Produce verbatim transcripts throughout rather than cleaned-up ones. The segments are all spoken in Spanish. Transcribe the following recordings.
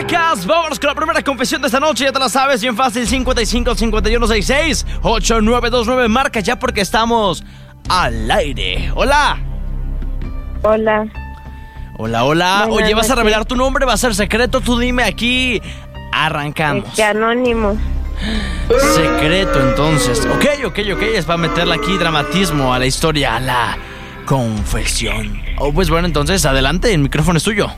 marcas. Vámonos con la primera confesión de esta noche. Ya te la sabes, bien fácil. cincuenta y cinco, cincuenta y uno, sesenta y seis, ochenta y nueve veintinueve. Marca ya porque estamos al aire. Hola. Hola. Hola, hola. Buenas Oye, ¿vas a noches. revelar tu nombre? ¿Va a ser secreto? Tú dime, aquí arrancamos. Este, anónimo. Secreto, entonces. Ok, ok, ok. Es para meterle aquí dramatismo a la historia, a la confesión. Oh, pues bueno, entonces adelante, el micrófono es tuyo.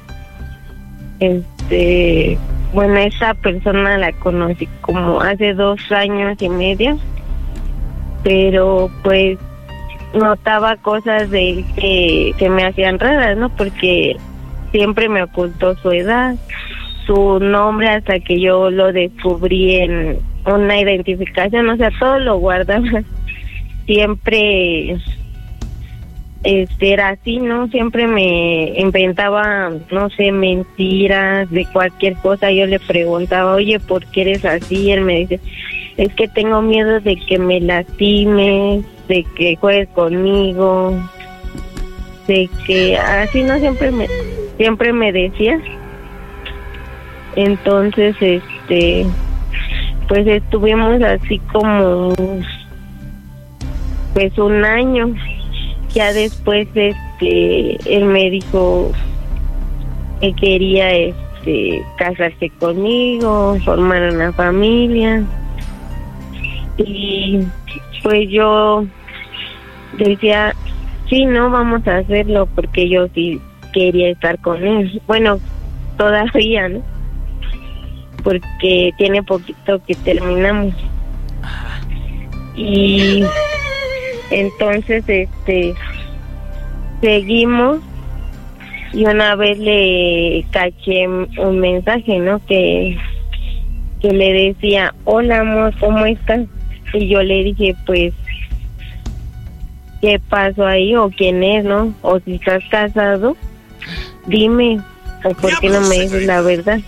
Este, bueno, esa persona la conocí como hace dos años y medio, pero pues notaba cosas de él que, que me hacían raras, ¿no? Porque siempre me ocultó su edad, su nombre, hasta que yo lo descubrí en una identificación, o sea, todo lo guardaba. Siempre este era así, ¿no? Siempre me inventaba, no sé, mentiras de cualquier cosa. Yo le preguntaba, oye, ¿por qué eres así? Él me dice, es que tengo miedo de que me lastimes, de que juegues conmigo, de que así, ¿no? Siempre me, siempre me decía. Entonces, este, pues estuvimos así como, pues un año. Ya después, este, él me dijo que quería, este, casarse conmigo, formar una familia. Y pues yo decía, sí, no, vamos a hacerlo, porque yo sí quería estar con él. Bueno, todavía, ¿no? Porque tiene poquito que terminamos. Y entonces, este, seguimos, y una vez le caché un mensaje, ¿no? Que, que le decía, hola, amor, ¿cómo estás? Y yo le dije, pues, ¿qué pasó ahí? ¿O quién es, no? O si estás casado, dime, o por qué no me dices la verdad.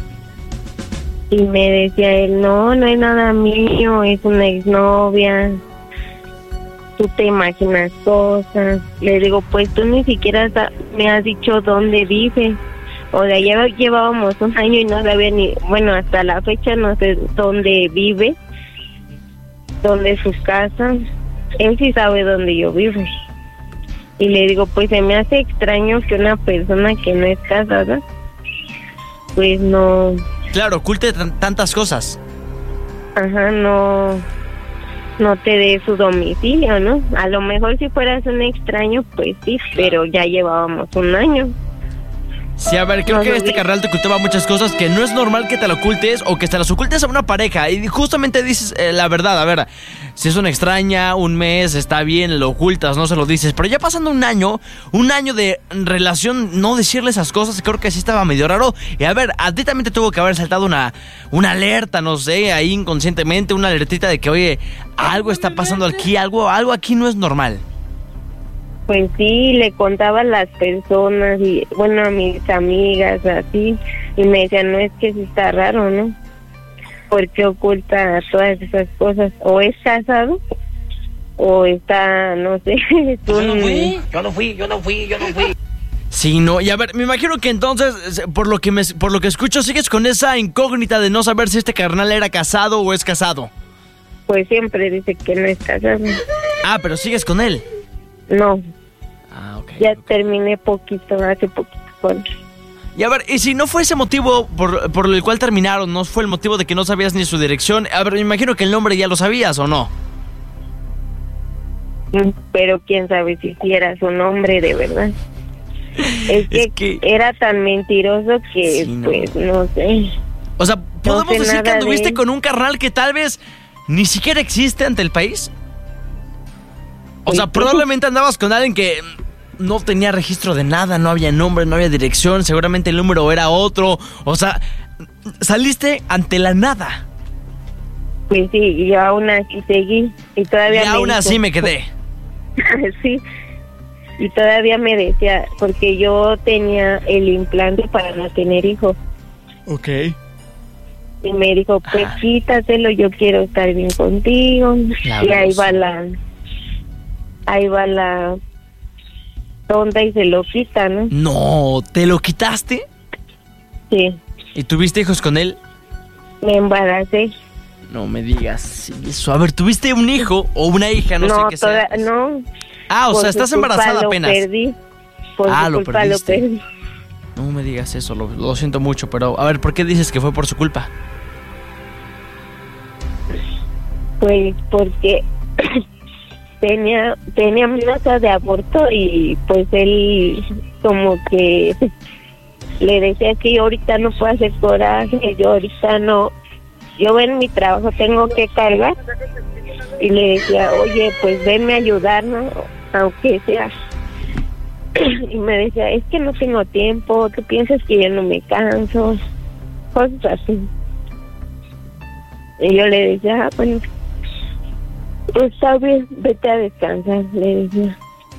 Y me decía él, no, no es nada mío, es una exnovia, tú te imaginas cosas. Le digo, pues tú ni siquiera me has dicho dónde vive. O sea, ya llevábamos un año y no sabía ni, bueno, hasta la fecha no sé dónde vive, dónde es su casa. Él sí sabe dónde yo vivo. Y le digo, pues se me hace extraño que una persona que no es casada, pues no... Claro, oculte t- tantas cosas. Ajá, no... no te dé su domicilio, ¿no? A lo mejor si fueras un extraño, pues sí, pero ya llevábamos un año. Sí, a ver, creo No, que no, este sí. carnal te ocultaba muchas cosas que no es normal que te lo ocultes o que te las ocultes a una pareja. Y justamente dices eh, la verdad, a ver, si es una extraña, un mes, está bien, lo ocultas, no se lo dices. Pero ya pasando un año, un año de relación, no decirle esas cosas, creo que sí estaba medio raro. Y a ver, a ti también te tuvo que haber saltado una, una alerta, no sé, ahí inconscientemente, una alertita de que, oye, algo está pasando aquí, algo, algo aquí no es normal. Pues sí, le contaba a las personas y, bueno, a mis amigas, así, y me decían, no, es que sí está raro, ¿no? Porque oculta todas esas cosas. O es casado, o está, no sé, es Yo no un... fui, yo no fui, yo no fui, yo no fui. Sí, no, y a ver, me imagino que entonces, por lo que me, por lo que escucho, sigues con esa incógnita de no saber si este carnal era casado o es casado. Pues siempre dice que no es casado. Ah, pero sigues con él. No, Ah, ok. ya ok. terminé poquito, hace poquito con... Y a ver, y si no fue ese motivo por, por el cual terminaron, no fue el motivo de que no sabías ni su dirección, a ver, me imagino que el nombre ya lo sabías, ¿o no? Pero quién sabe si sí era su nombre de verdad. Es que, Es que- era tan mentiroso que, Sí, no. pues, no sé. O sea, ¿podemos sé decir que nada de anduviste él. con un carnal que tal vez ni siquiera existe ante el país? O Pues sea, sí. probablemente andabas con alguien que no tenía registro de nada, no había nombre, no había dirección, seguramente el número era otro. O sea, saliste ante la nada. Pues sí, y yo aún así seguí. Y Y todavía me aún dijo- así me quedé. Sí. Y todavía me decía, porque yo tenía el implante para no tener hijos. Ok. Y me dijo, pues Ah. quítatelo, yo quiero estar bien contigo. La y ahí voz. va la... Ahí va la tonta y se lo quita, ¿no? No, ¿te lo quitaste? Sí. ¿Y tuviste hijos con él? Me embaracé. No me digas eso. A ver, ¿tuviste un hijo o una hija? No, No, sé qué sea. toda- no. Ah, o Por sea, su estás culpa embarazada lo apenas. Perdí. Por Ah, su lo culpa perdiste. lo perdí. No me digas eso, lo, lo siento mucho, pero a ver, ¿por qué dices que fue por su culpa? Pues porque tenía tenía amenaza de aborto y pues él como que le decía que yo ahorita no puedo hacer coraje, yo ahorita no, yo en mi trabajo tengo que cargar y le decía, oye, pues venme a ayudar, ¿no? Aunque sea. Y me decía, es que no tengo tiempo, tú piensas que yo no me canso, cosas así. Y yo le decía, ah, bueno, pues está bien, vete a descansar, le decía.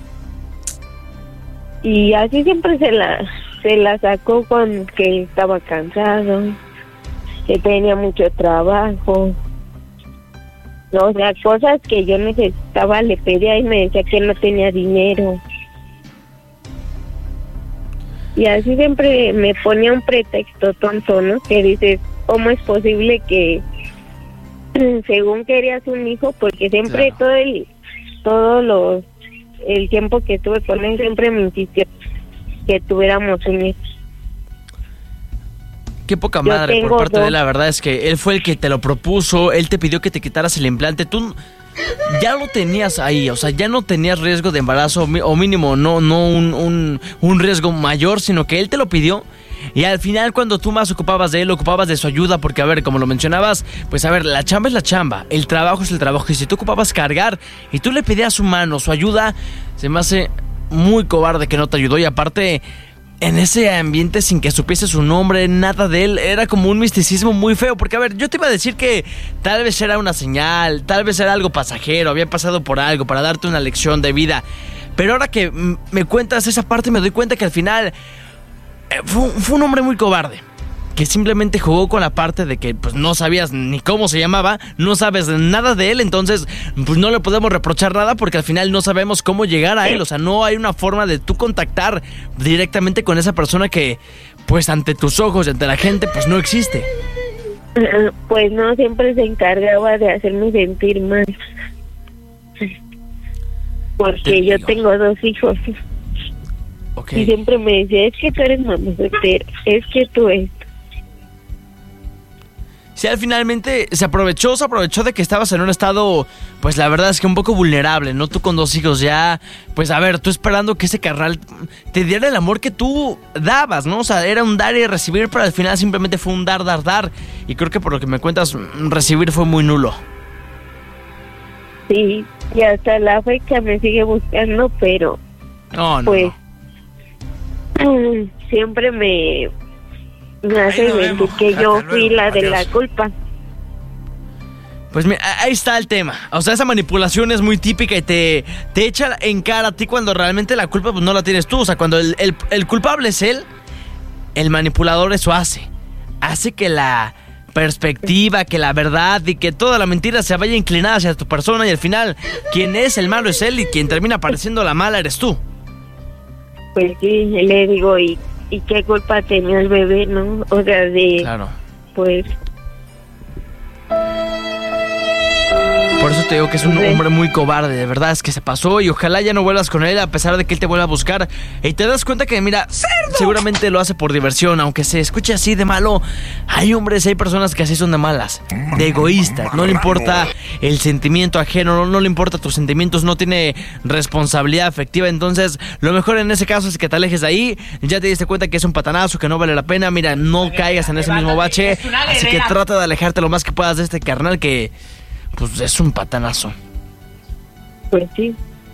Y así siempre se la se la sacó con que estaba cansado, que tenía mucho trabajo. O sea, cosas que yo necesitaba le pedía y me decía que no tenía dinero. Y así siempre me ponía un pretexto tonto, ¿no? Que dices, ¿cómo es posible que según querías un hijo? Porque siempre Claro. todo el todo los el tiempo que estuve con él siempre me insistió que tuviéramos un hijo. Qué poca Yo madre por tengo parte de él, dos. la verdad es que él fue el que te lo propuso, él te pidió que te quitaras el implante, tú ya lo tenías ahí, o sea, ya no tenías riesgo de embarazo, mi- o mínimo, no, no un, un, un riesgo mayor, sino que él te lo pidió. Y al final, cuando tú más ocupabas de él, ocupabas de su ayuda, porque a ver, como lo mencionabas, pues a ver, la chamba es la chamba, el trabajo es el trabajo, y si tú ocupabas cargar y tú le pedías su mano, su ayuda, se me hace muy cobarde que no te ayudó. Y aparte, en ese ambiente sin que supiese su nombre, nada de él, era como un misticismo muy feo, porque a ver, yo te iba a decir que tal vez era una señal, tal vez era algo pasajero, había pasado por algo para darte una lección de vida, pero ahora que mm, me cuentas esa parte me doy cuenta que al final eh, fue, un- fue un hombre muy cobarde, que simplemente jugó con la parte de que pues no sabías ni cómo se llamaba, no sabes nada de él, entonces pues no le podemos reprochar nada porque al final no sabemos cómo llegar a él, o sea, no hay una forma de tú contactar directamente con esa persona que pues ante tus ojos y ante la gente pues no existe. Pues no, siempre se encargaba de hacerme sentir mal. Te Porque yo digo. tengo dos hijos. Ok. Y siempre me decía, es que tú eres mamá soltera, es que tú esto. Sí, al finalmente se aprovechó, se aprovechó de que estabas en un estado, pues la verdad es que un poco vulnerable, ¿no? Tú con dos hijos ya, pues a ver, tú esperando que ese carnal te diera el amor que tú dabas, ¿no? O sea, era un dar y recibir, pero al final simplemente fue un dar, dar, dar. Y creo que por lo que me cuentas, recibir fue muy nulo. Sí, y hasta la fecha me sigue buscando, pero No, no, pues no. siempre me, me hace nos sentir vemos. que yo Hasta fui luego. la de la Adiós. culpa. Pues mira, ahí está el tema. O sea, esa manipulación es muy típica y te, te echa en cara a ti cuando realmente la culpa pues no la tienes tú. O sea, cuando el, el, el culpable es él, el manipulador eso hace. Hace que la perspectiva, que la verdad y que toda la mentira se vaya inclinada hacia tu persona y al final quien es el malo es él y quien termina pareciendo la mala eres tú. Pues sí, le digo, ¿y, y qué culpa tenía el bebé, no? O sea, de, Claro. pues, Por eso te digo que es un Sí. hombre muy cobarde, de verdad, es que se pasó y ojalá ya no vuelvas con él a pesar de que él te vuelva a buscar. Y te das cuenta que, mira, seguramente lo hace por diversión, aunque se escuche así de malo. Hay hombres, hay personas que así son de malas, de egoístas, no le importa el sentimiento ajeno, no, no le importa tus sentimientos, no tiene responsabilidad afectiva. Entonces, lo mejor en ese caso es que te alejes de ahí, ya te diste cuenta que es un patanazo, que no vale la pena, mira, no caigas en ese mismo bache, así que trata de alejarte lo más que puedas de este carnal que... pues es un patanazo. pues sí.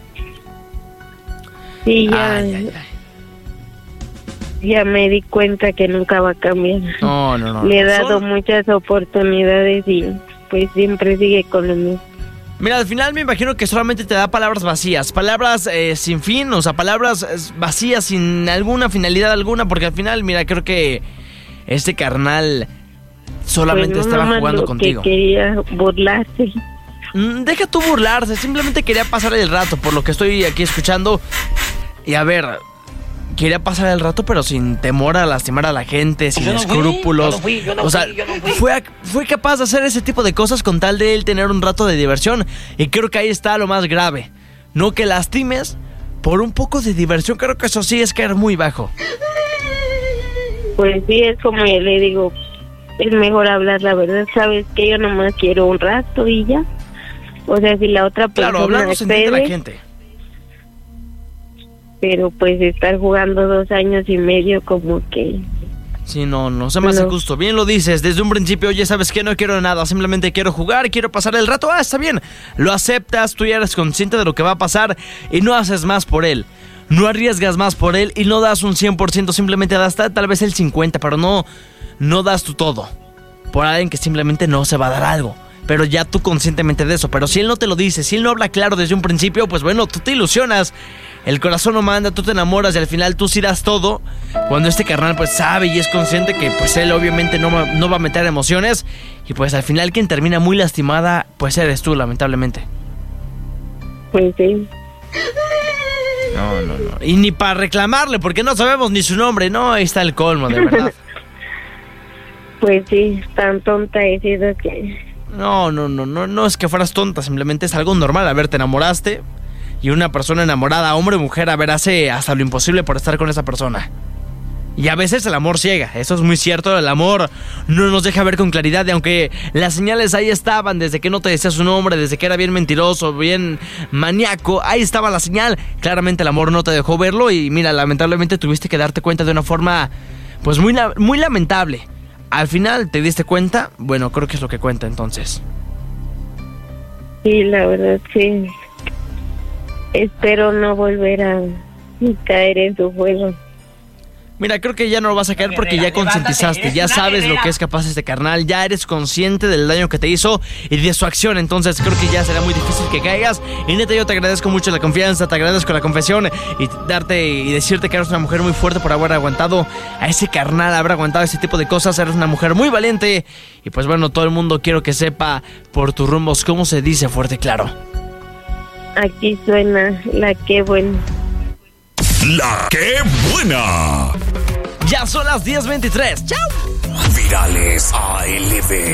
Sí, ya, Ay, ay, ay. ya me di cuenta que nunca va a cambiar. No, no, no. Le he no. dado Son- muchas oportunidades y pues siempre sigue con lo mismo. Mira, al final me imagino que solamente te da palabras vacías, palabras eh, sin fin, o sea, palabras eh, vacías sin alguna finalidad alguna, porque al final, mira, creo que este carnal solamente Pues no, estaba nomás jugando lo contigo. que quería burlarse. Mm, Deja tú burlarse, simplemente quería pasar el rato por lo que estoy aquí escuchando. Y a ver, quería pasar el rato, pero sin temor a lastimar a la gente, sin Yo no fui, escrúpulos. yo no fui, yo no o sea, fui, yo no fui. Fue, a- fue capaz de hacer ese tipo de cosas con tal de él tener un rato de diversión. Y creo que ahí está lo más grave. No que lastimes por un poco de diversión. Creo que eso sí es caer muy bajo. Pues sí, es como yo le digo, es mejor hablar la verdad, sabes que yo nomás quiero un rato y ya. O sea, si la otra persona Claro, hablando se entiende la accede, gente. pero pues estar jugando dos años y medio como que... Sí, no, no se me hace No. justo. Bien lo dices, desde un principio, oye, ¿sabes qué? No quiero nada, simplemente quiero jugar, quiero pasar el rato. Ah, está bien, lo aceptas, tú ya eres consciente de lo que va a pasar y no haces más por él. No arriesgas más por él y no das un cien por ciento, simplemente das ta- tal vez el cincuenta por ciento, pero no, no das tu todo. Por alguien que simplemente no se va a dar algo. Pero ya tú conscientemente de eso. Pero si él no te lo dice, si él no habla claro desde un principio, pues bueno, tú te ilusionas. El corazón no manda, tú te enamoras y al final tú sí das todo. Cuando este carnal pues sabe y es consciente que pues él obviamente no, va- no va a meter emociones. Y pues al final quien termina muy lastimada pues eres tú, lamentablemente. Pues sí, No, no, no. Y ni para reclamarle, porque no sabemos ni su nombre. No, ahí está el colmo, de verdad. pues sí, tan tonta he sido que... No, no, no, no, no es que fueras tonta, simplemente es algo normal. A ver, te enamoraste y una persona enamorada, hombre o mujer, a ver, hace hasta lo imposible por estar con esa persona. Y a veces el amor ciega, eso es muy cierto, el amor no nos deja ver con claridad. Y aunque las señales ahí estaban, desde que no te decía su nombre, desde que era bien mentiroso, bien maníaco, ahí estaba la señal. Claramente el amor no te dejó verlo y mira, lamentablemente tuviste que darte cuenta de una forma pues muy, la- muy lamentable. Al final te diste cuenta, bueno, creo que es lo que cuenta entonces. Sí, la verdad sí. Espero no volver a caer en su juego. Mira, creo que ya no lo vas a caer porque ya concientizaste, ya sabes lo que es capaz este carnal, ya eres consciente del daño que te hizo y de su acción, entonces creo que ya será muy difícil que caigas. Y neta, yo te agradezco mucho la confianza, te agradezco la confesión y darte y decirte que eres una mujer muy fuerte por haber aguantado a ese carnal, haber aguantado ese tipo de cosas, eres una mujer muy valiente. Y pues bueno, todo el mundo quiero que sepa por tus rumbos cómo se dice fuerte y claro. Aquí suena la que buena. La que buena. Ya son las diez veintitrés, chao. Virales A L B.